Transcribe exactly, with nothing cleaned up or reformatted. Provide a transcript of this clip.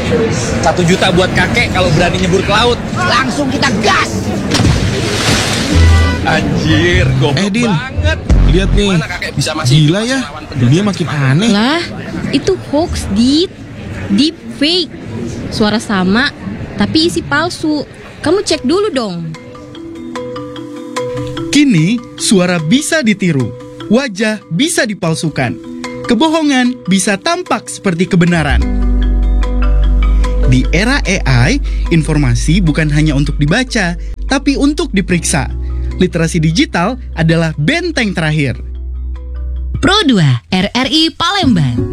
Satu juta buat kakek kalau berani nyebur ke laut. Langsung kita gas. Anjir, goblok Eh, Din. banget. Lihat nih, Mana kakek bisa masih gila ya, dunia makin aneh. Lah, itu hoax, Dit. Deep fake. Suara sama, tapi isi palsu. Kamu cek dulu dong. Kini, suara bisa ditiru, wajah bisa dipalsukan, kebohongan bisa tampak seperti kebenaran. Di era A I, informasi bukan hanya untuk dibaca, tapi untuk diperiksa. Literasi digital adalah benteng terakhir. Pro dua R R I Palembang.